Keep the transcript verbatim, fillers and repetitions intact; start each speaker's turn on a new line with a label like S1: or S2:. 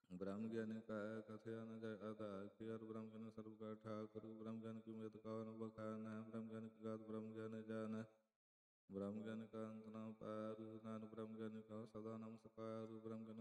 S1: ब्रह्म ज्ञानी का कथया न जय अदा कियर ब्रह्म ज्ञान सर्व का ठाकुर ब्रह्म ज्ञान की मृत कौन बखान ब्रह्म ज्ञान की गात ब्रह्म ज्ञान जान ब्रह्म ज्ञान का अंत न पारु नान ब्रह्म ज्ञान का सदा नम सपारु ब्रह्म ज्ञान